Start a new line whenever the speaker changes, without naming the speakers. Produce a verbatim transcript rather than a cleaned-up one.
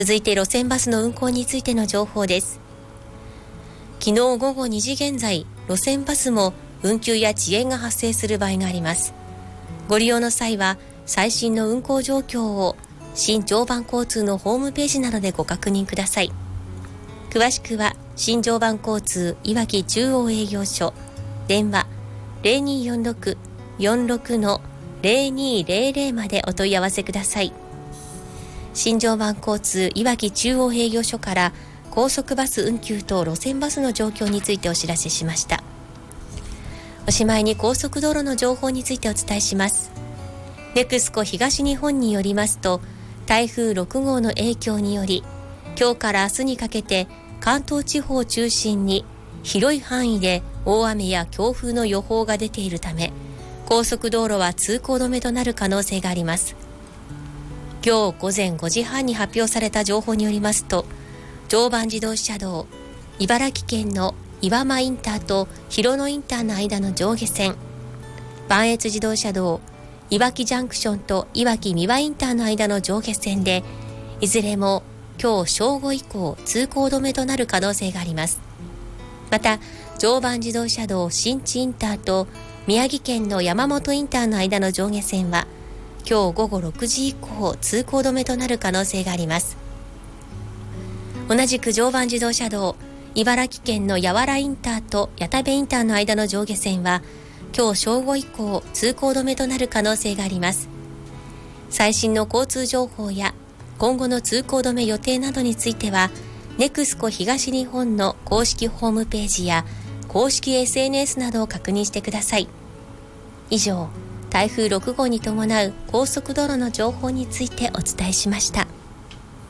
続いて路線バスの運行についての情報です。昨日午後にじ現在、路線バスも運休や遅延が発生する場合があります。ご利用の際は最新の運行状況を新常磐交通のホームページなどでご確認ください。詳しくは新常磐交通いわき中央営業所、電話 ゼロにーよんろく よんろく のゼロにーゼロゼロ までお問い合わせください。新常磐交通いわき中央営業所から高速バス運休と路線バスの状況についてお知らせしました。おしまいに高速道路の情報についてお伝えします。ネクスコ東日本によりますと、台風ろく号の影響により今日から明日にかけて関東地方を中心に広い範囲で大雨や強風の予報が出ているため、高速道路は通行止めとなる可能性があります。今日午前ごじはんに発表された情報によりますと、常磐自動車道茨城県の岩間インターと広野インターの間の上下線、磐越自動車道いわきジャンクションといわき三輪インターの間の上下線で、いずれも今日正午以降通行止めとなる可能性があります。また常磐自動車道新地インターと宮城県の山本インターの間の上下線は今日午後ろくじ以降通行止めとなる可能性があります。同じく常磐自動車道茨城県の八原インターと谷田部インターの間の上下線は今日正午以降通行止めとなる可能性があります。最新の交通情報や今後の通行止め予定などについてはネクスコ東日本の公式ホームページや公式 エスエヌエス などを確認してください。以上、台風ろく号に伴う高速道路の情報についてお伝えしました。